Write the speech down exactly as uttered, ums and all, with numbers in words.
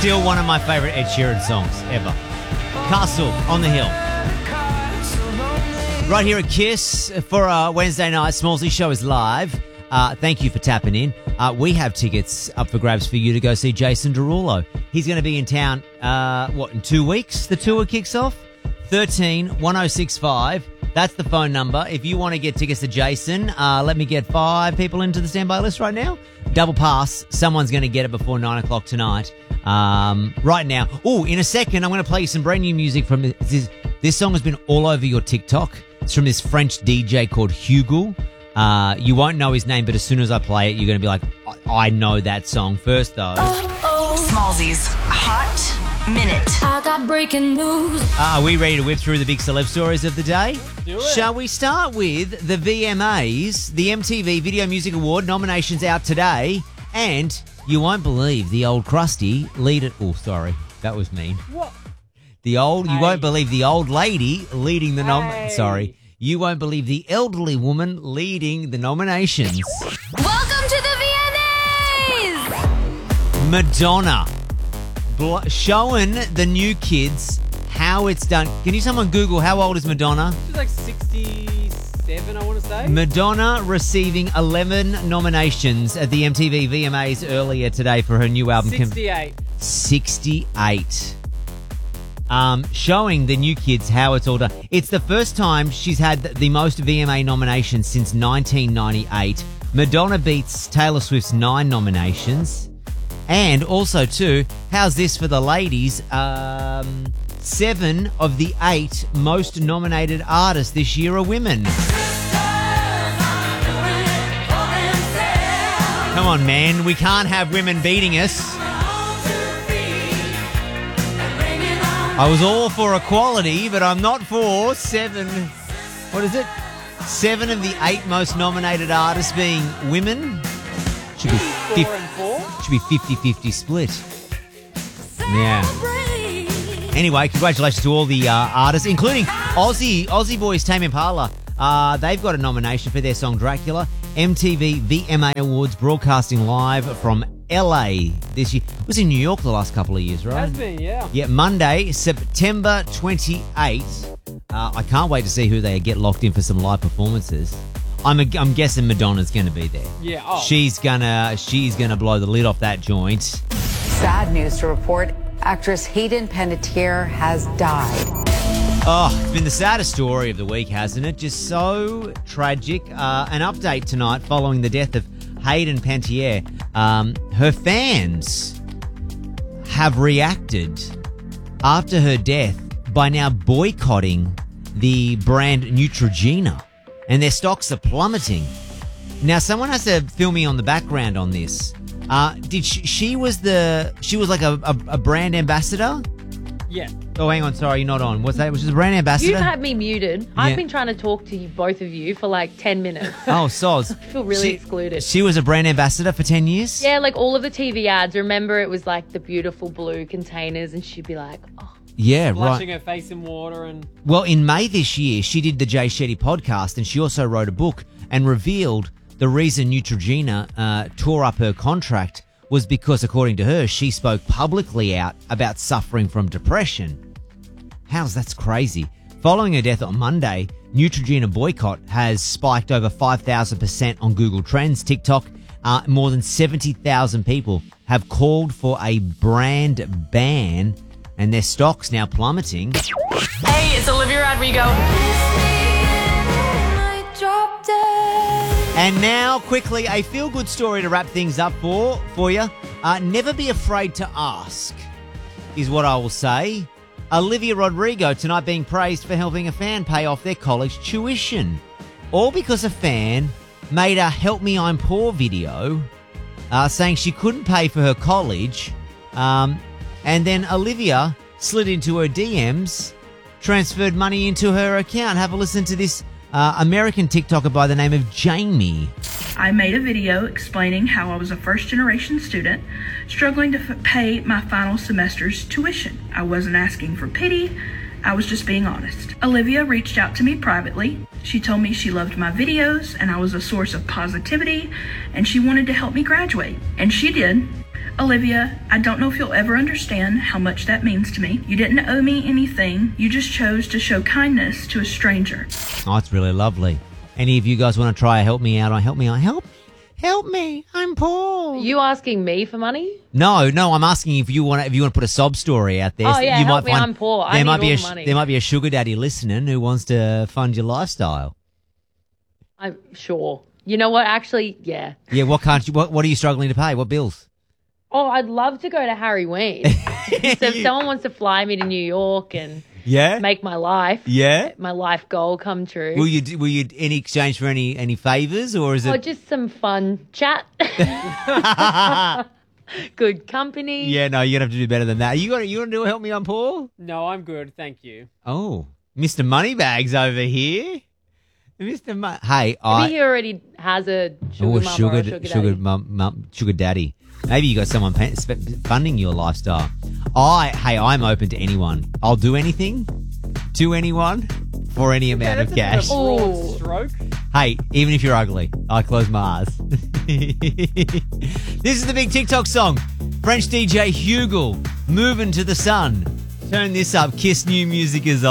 Still one of my favourite Ed Sheeran songs ever. Castle on the Hill. Right here at Kiss for our Wednesday night. Smallsy show is live. Uh, thank you for tapping in. Uh, we have tickets up for grabs for you to go see Jason Derulo. He's going to be in town, uh, what, in two weeks? The tour kicks off? thirteen one oh six five. That's the phone number. If you want to get tickets to Jason, uh, let me get five people into the standby list right now. Double pass. Someone's going to get it before nine o'clock tonight. Um, right now. Oh, in a second, I'm going to play you some brand new music from this. This song has been all over your TikTok. It's from this French D J called Hugo. Uh, you won't know his name, but as soon as I play it, you're going to be like, I, I know that song. First, though. Oh, oh. Smallsy's Hot Minute. I got breaking news. Uh, are we ready to whip through the big celeb stories of the day? Do it. Shall we start with the V M As? The M T V Video Music Award nominations out today. And you won't believe the old crusty lead it. Oh, sorry. That was mean. What? The old, you Hey. won't believe the old lady leading the nom. Hey. Sorry. You won't believe the elderly woman leading the nominations. Welcome to the V M As. Madonna. Bl- showing the new kids how it's done. Can you someone Google how old is Madonna? She's like sixty-seven, I want to say. Madonna receiving eleven nominations at the M T V V M As earlier today for her new album. sixty-eight. sixty-eight. Um, showing the new kids how it's all done. It's the first time she's had the most V M A nominations since nineteen ninety-eight. Madonna beats Taylor Swift's nine nominations. And also, too, how's this for the ladies? Um, seven of the eight most nominated artists this year are women. Come on, man. We can't have women beating us. I was all for equality, but I'm not for seven. What is it? Seven of the eight most nominated artists being women. Should be Four fif- and four. should be fifty-fifty split. Yeah. Anyway, congratulations to all the uh, artists, including Aussie Aussie boys Tame Impala. Uh, they've got a nomination for their song Dracula. M T V V M A Awards broadcasting live from L A this year. It was in New York the last couple of years, right? Has been, yeah. Yeah, Monday, September twenty-eighth. Uh, I can't wait to see who they get locked in for some live performances. I'm a, I'm guessing Madonna's going to be there. Yeah. Oh. She's gonna she's gonna blow the lid off that joint. Sad news to report. Actress Hayden Panettiere has died. Oh, it's been the saddest story of the week, hasn't it? Just so tragic. Uh, an update tonight following the death of Hayden Panettiere. Um, her fans have reacted after her death by now boycotting the brand Neutrogena, and their stocks are plummeting. Now, someone has to fill me on the background on this. Uh, did she, she was the she was like a, a, a brand ambassador? Yeah. Oh, hang on, sorry, you're not on. What's that? Was she a brand ambassador? You've had me muted. Yeah. I've been trying to talk to you, both of you, for like ten minutes. Oh, soz. I feel really she, excluded. She was a brand ambassador for ten years? Yeah, like all of the T V ads. Remember, it was like the beautiful blue containers, and she'd be like, oh. Yeah, Splashing right. her face in water and... Well, in May this year, she did the Jay Shetty podcast, and she also wrote a book and revealed the reason Neutrogena uh, tore up her contract was because, according to her, she spoke publicly out about suffering from depression. How's that's crazy. Following her death on Monday, Neutrogena boycott has spiked over five thousand percent on Google Trends, TikTok. Uh, more than seventy thousand people have called for a brand ban, and their stocks now plummeting. Hey, it's Olivia Rodrigo. And now, quickly, a feel-good story to wrap things up for, for you. Uh, never be afraid to ask, is what I will say. Olivia Rodrigo tonight being praised for helping a fan pay off their college tuition. All because a fan made a Help Me I'm Poor video uh, saying she couldn't pay for her college. Um, and then Olivia slid into her D Ms, transferred money into her account. Have a listen to this uh, American TikToker by the name of Jamie. I made a video explaining how I was a first-generation student struggling to f- pay my final semester's tuition. I wasn't asking for pity. I was just being honest. Olivia reached out to me privately. She told me she loved my videos and I was a source of positivity and she wanted to help me graduate. And she did. Olivia, I don't know if you'll ever understand how much that means to me. You didn't owe me anything. You just chose to show kindness to a stranger. Oh, it's really lovely. Any of you guys want to try a help me out? Or help me out? Help, help me! I'm poor. You asking me for money? No, no. I'm asking if you want to, if you want to put a sob story out there. Oh, yeah, you help me, I'm poor. I There need might be all a the money. there might be a sugar daddy listening who wants to fund your lifestyle. I'm sure. You know what? Actually, yeah. Yeah. What can't you? What What are you struggling to pay? What bills? Oh, I'd love to go to Harry Ween. So if someone wants to fly me to New York and Yeah. make my life, Yeah. my life goal come true. Will you? do- Will you? In exchange for any any favors, or is Or it? just some fun chat. Good company. Yeah. No, you're gonna have to do better than that. You got. You want to do a help me? I'm poor. No, I'm good. Thank you. Oh, Mister Moneybags over here. Mister Mo- hey, I. Maybe he already has a sugar Oh, a mama sugar, or a sugar, sugar, daddy. mum, mum, sugar daddy. Maybe you got someone pa- sp- funding your lifestyle. I, hey, I'm open to anyone. I'll do anything to anyone for any amount of cash. That's a bit of a broad Ooh. stroke. Hey, even if you're ugly, I close my eyes. This is the big TikTok song. French D J Hugel, Moving to the Sun. Turn this up. Kiss new music is on.